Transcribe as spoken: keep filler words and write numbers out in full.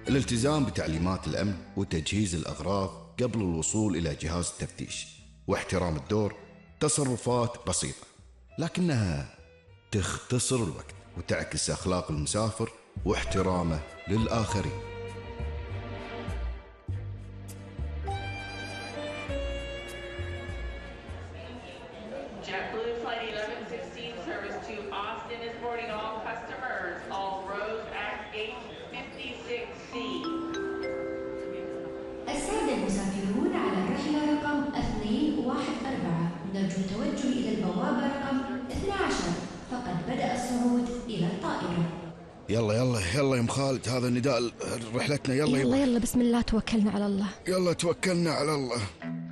الالتزام بتعليمات الأمن وتجهيز الأغراض قبل الوصول إلى جهاز التفتيش، واحترام الدور. تصرفات بسيطة لكنها تختصر الوقت وتعكس أخلاق المسافر واحترامه للآخرين. JetBlue Flight eleven sixteen service to Austin is boarding all customers. All rows at gate fifty-six C. السادة المسافرون على الرحلة رقم اثنين واحد أربعة، نرجو التوجه إلى البوابة رقم اثني عشر، فقد بدأ الصعود إلى الطائرة. يلا يلا يلا يا ام خالد، هذا نداء رحلتنا. يلا يلا يلا بسم الله توكلنا على الله. يلا توكلنا على الله.